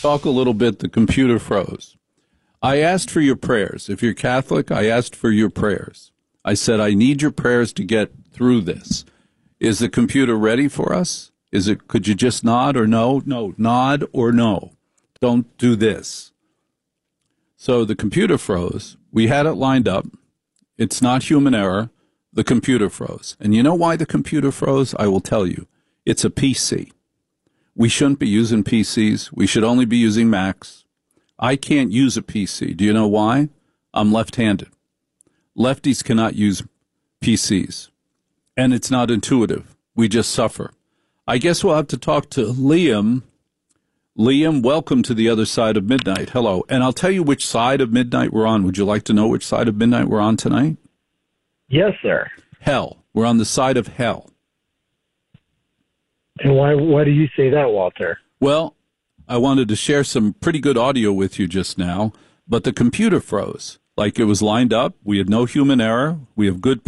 talk a little bit. The computer froze. I asked for your prayers. If you're Catholic, I asked for your prayers. I said, I need your prayers to get through this. Is the computer ready for us? Could you just nod or no? No, nod or no. Don't do this. So the computer froze. We had it lined up. It's not human error. The computer froze. And you know why the computer froze? I will tell you. It's a PC. We shouldn't be using PCs. We should only be using Macs. I can't use a PC. Do you know why? I'm left-handed. Lefties cannot use PCs. And it's not intuitive. We just suffer. I guess we'll have to talk to Liam. Liam, welcome to the other side of midnight. Hello. And I'll tell you which side of midnight we're on. Would you like to know which side of midnight we're on tonight? Yes, sir. Hell. We're on the side of hell. And why do you say that, Walter? Well, I wanted to share some pretty good audio with you just now, but the computer froze. Like it was lined up. We had no human error. We have good.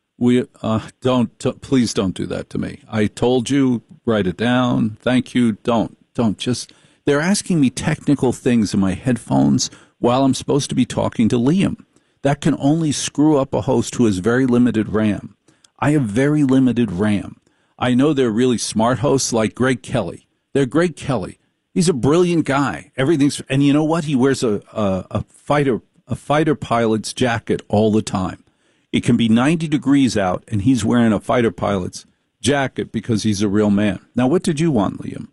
Please don't do that to me. I told you, write it down. Thank you. Don't just. They're asking me technical things in my headphones while I'm supposed to be talking to Liam. That can only screw up a host who has very limited RAM. I have very limited RAM. I know they're really smart hosts like Greg Kelly. They're Greg Kelly. He's a brilliant guy. And you know what? He wears a fighter pilot's jacket all the time. It can be 90 degrees out, and he's wearing a fighter pilot's jacket because he's a real man. Now, what did you want, Liam?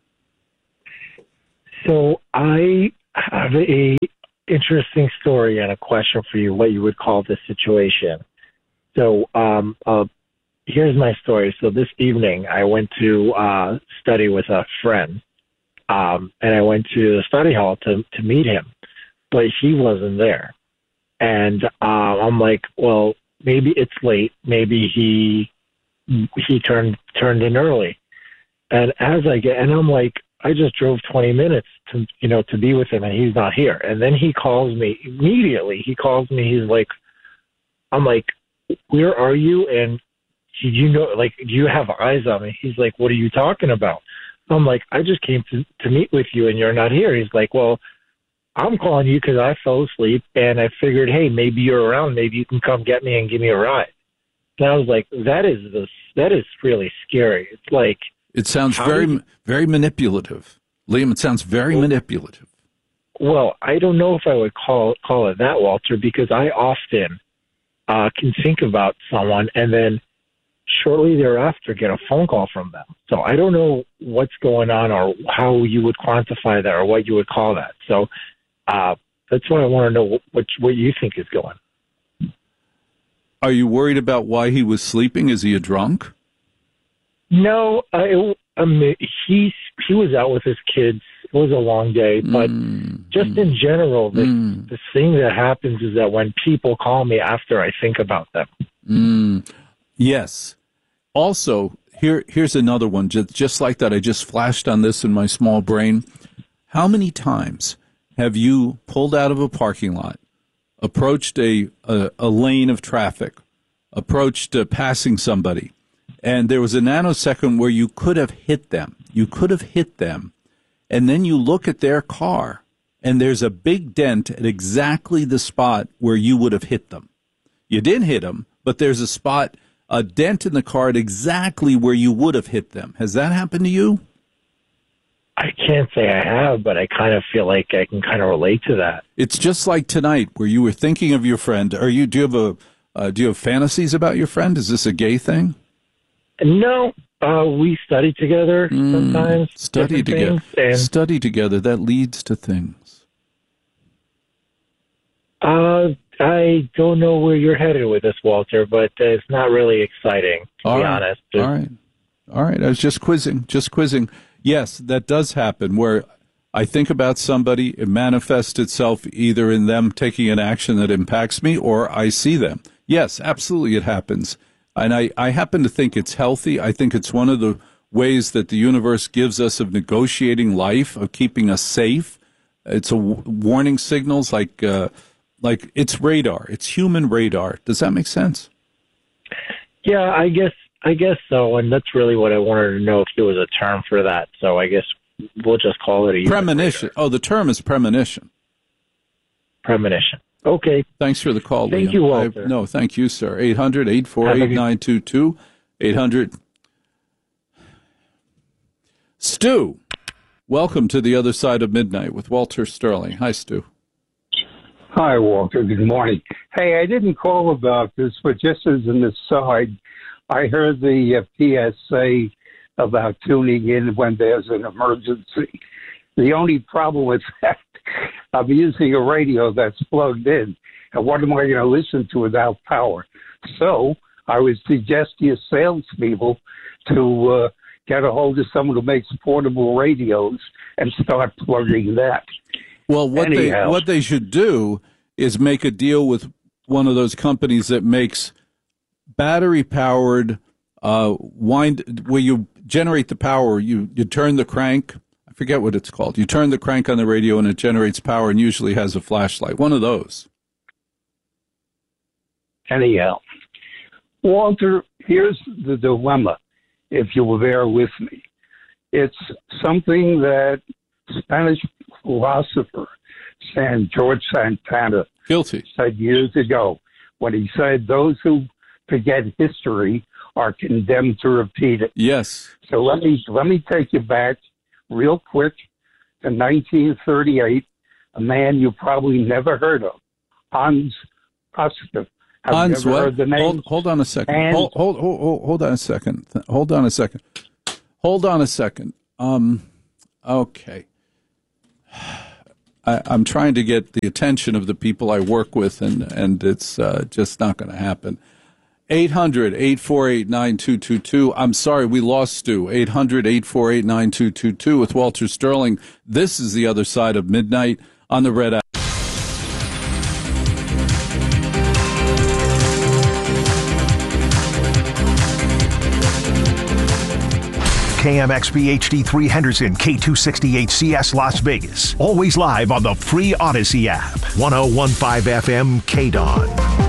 So I have a interesting story and a question for you, what you would call this situation. So here's my story. So this evening, I went to study with a friend, and I went to the study hall to meet him, but he wasn't there. And I'm like, well, maybe it's late. Maybe he turned in early. And I'm like, I just drove 20 minutes to be with him, and he's not here. And then he calls me immediately. He calls me. He's like, I'm like, where are you? And do you have eyes on me? He's like, what are you talking about? I'm like, I just came to meet with you, and you're not here. He's like, well, I'm calling you because I fell asleep, and I figured, hey, maybe you're around. Maybe you can come get me and give me a ride. And I was like, that is really scary. It's like, it sounds very manipulative. Liam, it sounds very manipulative. Well, I don't know if I would call it that, Walter, because I often can think about someone and then shortly thereafter get a phone call from them. So I don't know what's going on or how you would quantify that or what you would call that. So that's why I want to know what you think is going on. Are you worried about why he was sleeping? Is he a drunk? No, he was out with his kids. It was a long day, but just in general, the thing that happens is that when people call me after I think about them. Yes. Also, here's another one, just like that. I just flashed on this in my small brain. How many times have you pulled out of a parking lot, approached a lane of traffic, approached passing somebody, and there was a nanosecond where you could have hit them. You could have hit them, and then you look at their car, and there's a big dent at exactly the spot where you would have hit them. You didn't hit them, but there's a dent in the car at exactly where you would have hit them. Has that happened to you? I can't say I have, but I kind of feel like I can kind of relate to that. It's just like tonight where you were thinking of your friend. Do you have fantasies about your friend? Is this a gay thing? No, we study together sometimes. Study together. Study together. That leads to things. I don't know where you're headed with this, Walter, but it's not really exciting, to be honest. All right. I was just quizzing. Yes, that does happen where I think about somebody, it manifests itself either in them taking an action that impacts me or I see them. Yes, absolutely it happens. And I happen to think it's healthy. I think it's one of the ways that the universe gives us of negotiating life, of keeping us safe. It's a warning signals like it's radar. It's human radar. Does that make sense? Yeah, I guess so. And that's really what I wanted to know, if there was a term for that. So I guess we'll just call it a premonition. Oh, the term is premonition. Premonition. Okay. Thanks for the call, Liam. Thank you, Walter. No, thank you, sir. 800-848-9222. 800. Stu, welcome to The Other Side of Midnight with Walter Sterling. Hi, Stu. Hi, Walter. Good morning. Hey, I didn't call about this, but just as an aside, I heard the PSA about tuning in when there's an emergency. The only problem with that, I'm using a radio that's plugged in, and what am I going to listen to without power? So I would suggest to your salespeople to get a hold of someone who makes portable radios and start plugging that. Well, what they should do is make a deal with one of those companies that makes battery-powered where you generate the power. You turn the crank. I forget what it's called. You turn the crank on the radio and it generates power and usually has a flashlight. One of those. Anyhow, Walter, here's the dilemma, if you will bear with me. It's something that Spanish philosopher George Santana said years ago when he said those who forget history are condemned to repeat it. Yes. So let me take you back real quick to 1938, a man you probably never heard of, Hans Koster. Hans what? Heard the name? Hold on a second. Hold on a second. Hold on a second. Hold on a second. Okay. I'm trying to get the attention of the people I work with, and it's just not going to happen. 800-848-9222. I'm sorry, we lost Stu. 800-848-9222 with Walter Sterling. This is The Other Side of Midnight on the Red App. KMXB HD3 Henderson, K268CS Las Vegas. Always live on the free Odyssey app. 1015 FM KDON.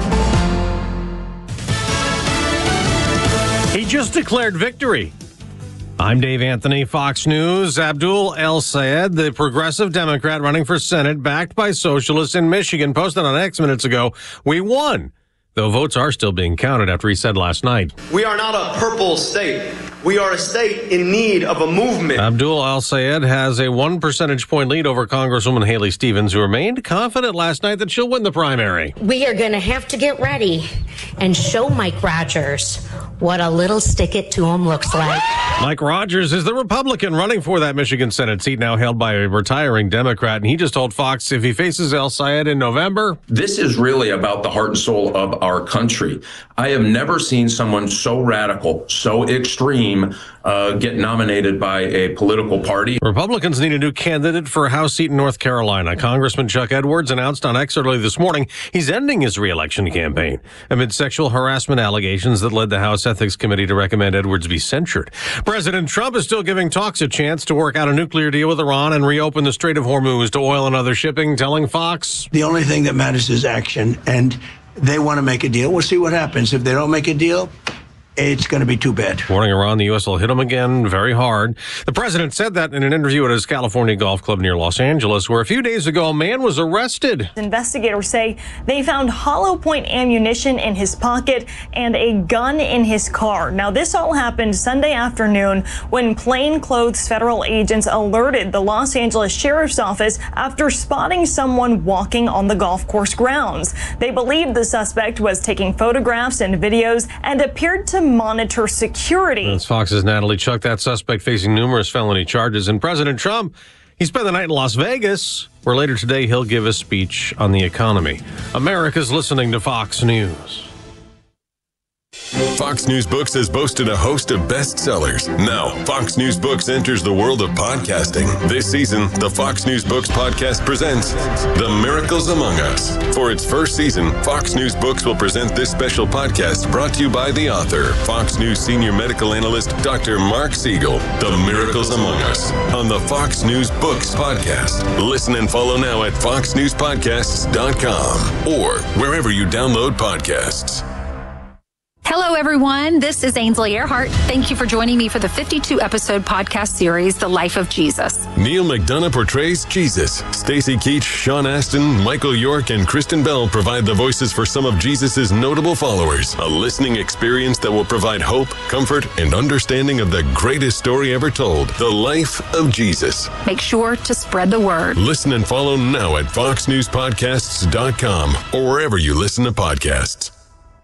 He just declared victory. I'm Dave Anthony, Fox News. Abdul El-Sayed, the progressive Democrat running for Senate, backed by socialists in Michigan, posted on X minutes ago, "We won." Though votes are still being counted after he said last night. We are not a purple state. We are a state in need of a movement. Abdul El-Sayed has a 1 percentage point lead over Congresswoman Haley Stevens, who remained confident last night that she'll win the primary. We are going to have to get ready and show Mike Rogers what a little stick it to him looks like. Mike Rogers is the Republican running for that Michigan Senate seat, now held by a retiring Democrat, and he just told Fox if he faces El-Sayed in November. This is really about the heart and soul of our country. I have never seen someone so radical, so extreme, get nominated by a political party. Republicans need a new candidate for a House seat in North Carolina. Congressman Chuck Edwards announced on X early this morning he's ending his re-election campaign amid sexual harassment allegations that led the House Ethics Committee to recommend Edwards be censured. President Trump is still giving talks a chance to work out a nuclear deal with Iran and reopen the Strait of Hormuz to oil and other shipping, telling Fox, "The only thing that matters is action, and they want to make a deal. We'll see what happens. If they don't make a deal, it's going to be too bad." Warning Iran, the U.S. will hit them again very hard. The president said that in an interview at his California golf club near Los Angeles, where a few days ago a man was arrested. Investigators say they found hollow point ammunition in his pocket and a gun in his car. Now, this all happened Sunday afternoon when plainclothes federal agents alerted the Los Angeles Sheriff's Office after spotting someone walking on the golf course grounds. They believed the suspect was taking photographs and videos and appeared to monitor security. That's Fox's Natalie Chuck, that suspect facing numerous felony charges. And President Trump, he spent the night in Las Vegas, where later today he'll give a speech on the economy. America's listening to Fox News. Fox News Books has boasted a host of bestsellers. Now, Fox News Books enters the world of podcasting. This season, the Fox News Books podcast presents The Miracles Among Us. For its first season, Fox News Books will present this special podcast brought to you by the author, Fox News senior medical analyst, Dr. Mark Siegel. The Miracles Among Us on the Fox News Books podcast. Listen and follow now at foxnewspodcasts.com or wherever you download podcasts. Hello, everyone. This is Ainsley Earhart. Thank you for joining me for the 52-episode podcast series, The Life of Jesus. Neil McDonough portrays Jesus. Stacey Keach, Sean Astin, Michael York, and Kristen Bell provide the voices for some of Jesus' notable followers. A listening experience that will provide hope, comfort, and understanding of the greatest story ever told, The Life of Jesus. Make sure to spread the word. Listen and follow now at foxnewspodcasts.com or wherever you listen to podcasts.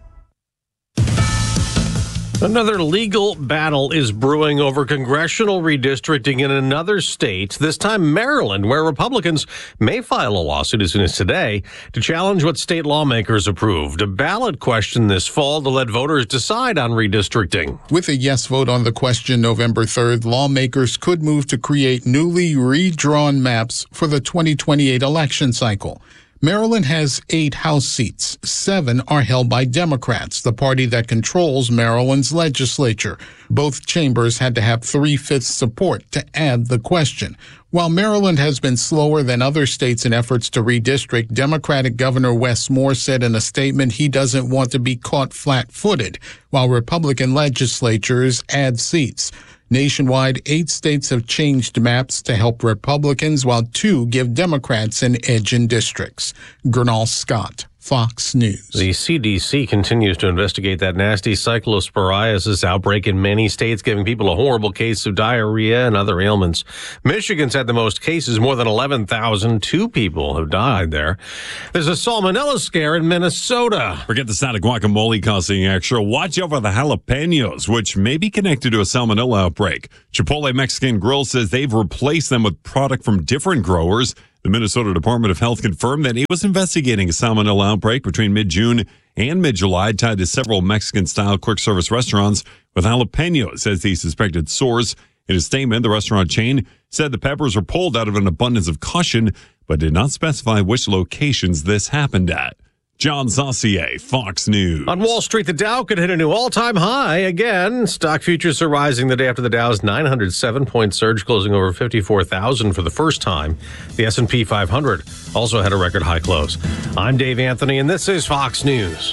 Another legal battle is brewing over congressional redistricting in another state, this time Maryland, where Republicans may file a lawsuit as soon as today to challenge what state lawmakers approved. A ballot question this fall to let voters decide on redistricting. With a yes vote on the question November 3rd, lawmakers could move to create newly redrawn maps for the 2028 election cycle. Maryland has 8 House seats. 7 are held by Democrats, the party that controls Maryland's legislature. Both chambers had to have 3/5 support to add the question. While Maryland has been slower than other states in efforts to redistrict, Democratic Governor Wes Moore said in a statement he doesn't want to be caught flat-footed, while Republican legislatures add seats. Nationwide, 8 states have changed maps to help Republicans, while 2 give Democrats an edge in districts. Gernal Scott, Fox News. The CDC continues to investigate that nasty cyclosporiasis outbreak in many states, giving people a horrible case of diarrhea and other ailments. Michigan's had the most cases, more than 11,000. 2 people have died there. There's a salmonella scare in Minnesota. Forget the side of guacamole causing extra. Watch out for the jalapenos, which may be connected to a salmonella outbreak. Chipotle Mexican Grill says they've replaced them with product from different growers. The Minnesota Department of Health confirmed that it was investigating a salmonella outbreak between mid-June and mid-July tied to several Mexican-style quick-service restaurants with jalapenos as the suspected source. In a statement, the restaurant chain said the peppers were pulled out of an abundance of caution, but did not specify which locations this happened at. John Saucier, Fox News. On Wall Street, the Dow could hit a new all-time high again. Stock futures are rising the day after the Dow's 907-point surge, closing over 54,000 for the first time. The S&P 500 also had a record high close. I'm Dave Anthony, and this is Fox News.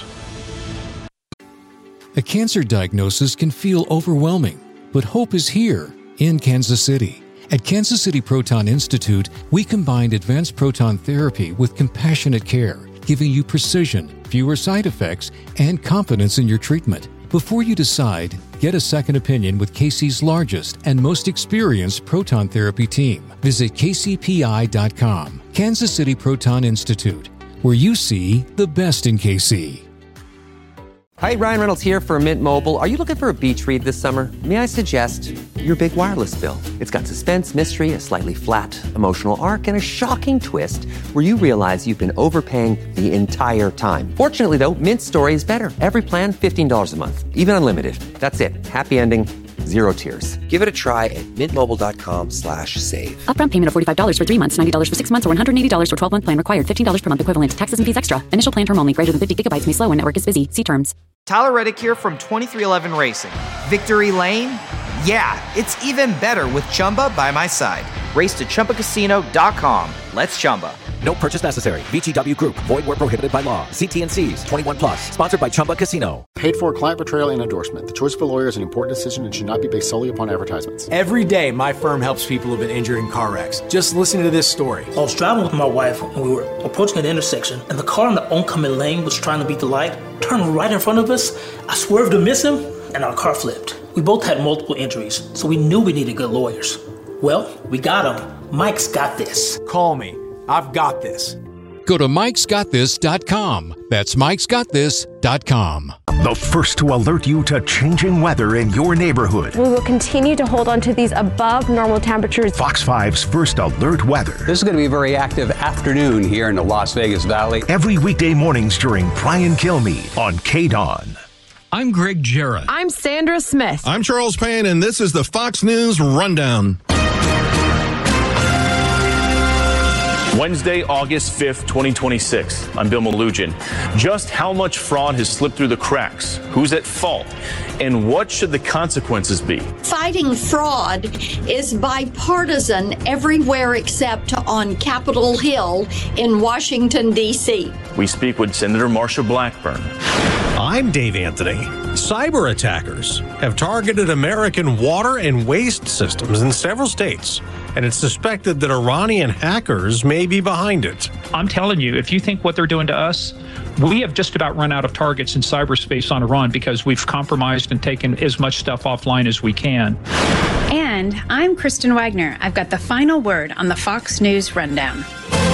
A cancer diagnosis can feel overwhelming, but hope is here in Kansas City. At Kansas City Proton Institute, we combined advanced proton therapy with compassionate care, giving you precision, fewer side effects, and confidence in your treatment. Before you decide, get a second opinion with KC's largest and most experienced proton therapy team. Visit kcpi.com. Kansas City Proton Institute, where you see the best in KC. Hi, Ryan Reynolds here for Mint Mobile. Are you looking for a beach read this summer? May I suggest your big wireless bill? It's got suspense, mystery, a slightly flat, emotional arc, and a shocking twist where you realize you've been overpaying the entire time. Fortunately, though, Mint's story is better. Every plan, $15 a month, even unlimited. That's it. Happy ending. 0 tears. Give it a try at mintmobile.com/save. Upfront payment of $45 for 3 months, $90 for 6 months, or $180 for 12-month plan required. $15 per month equivalent. Taxes and fees extra. Initial plan term only. Greater than 50 gigabytes may slow when network is busy. See terms. Tyler Reddick here from 2311 Racing. Victory Lane? Yeah, it's even better with Chumba by my side. Race to ChumbaCasino.com. Let's Chumba. No purchase necessary. VGW Group. Void where prohibited by law. See T&Cs. 21 plus. Sponsored by Chumba Casino. Paid for client betrayal and endorsement. The choice of a lawyer is an important decision and should not be based solely upon advertisements. Every day, my firm helps people who've been injured in car wrecks. Just listen to this story. I was driving with my wife and we were approaching an intersection, and the car in the oncoming lane was trying to beat the light, turned right in front of us. I swerved to miss him, and our car flipped. We both had multiple injuries, so we knew we needed good lawyers. Well, we got him. Mike's got this. Call me. I've got this. Go to mikesgotthis.com. That's mikesgotthis.com. The first to alert you to changing weather in your neighborhood. We will continue to hold on to these above normal temperatures. Fox 5's first alert weather. This is going to be a very active afternoon here in the Las Vegas Valley. Every weekday mornings during Brian Kilmeade on KDON. I'm Greg Jarrett. I'm Sandra Smith. I'm Charles Payne, and this is the Fox News Rundown. Wednesday, August 5th, 2026. I'm Bill Malugin. Just how much fraud has slipped through the cracks? Who's at fault? And what should the consequences be? Fighting fraud is bipartisan everywhere except on Capitol Hill in Washington, D.C. We speak with Senator Marsha Blackburn. I'm Dave Anthony. Cyber attackers have targeted American water and waste systems in several states, and it's suspected that Iranian hackers may be behind it. I'm telling you, if you think what they're doing to us, we have just about run out of targets in cyberspace on Iran because we've compromised and taken as much stuff offline as we can. And I'm Kristen Wagner. I've got the final word on the Fox News Rundown.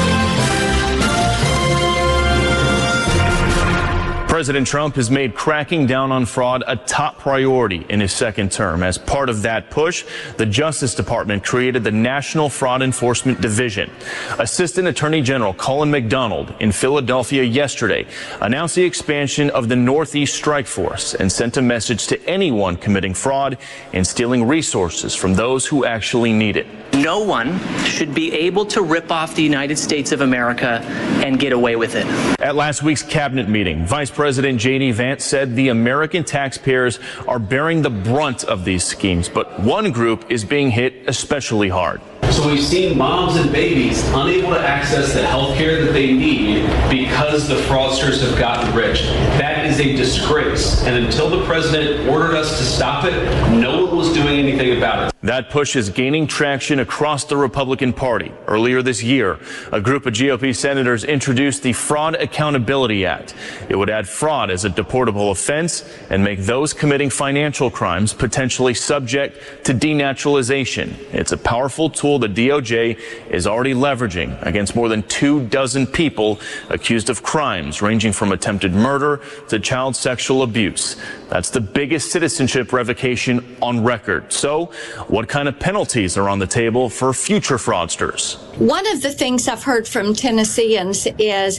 President Trump has made cracking down on fraud a top priority in his second term. As part of that push, the Justice Department created the National Fraud Enforcement Division. Assistant Attorney General Colin McDonald in Philadelphia yesterday announced the expansion of the Northeast Strike Force and sent a message to anyone committing fraud and stealing resources from those who actually need it. No one should be able to rip off the United States of America and get away with it. At last week's cabinet meeting, Vice President J.D. Vance said the American taxpayers are bearing the brunt of these schemes, but one group is being hit especially hard. So we've seen moms and babies unable to access the health care that they need because the fraudsters have gotten rich. That is a disgrace. And until the president ordered us to stop it, no one was doing anything about it. That push is gaining traction across the Republican Party. Earlier this year, a group of GOP senators introduced the Fraud Accountability Act. It would add fraud as a deportable offense and make those committing financial crimes potentially subject to denaturalization. It's a powerful tool the DOJ is already leveraging against more than 24 people accused of crimes ranging from attempted murder to child sexual abuse. That's the biggest citizenship revocation on record. So, what kind of penalties are on the table for future fraudsters? One of the things I've heard from Tennesseans is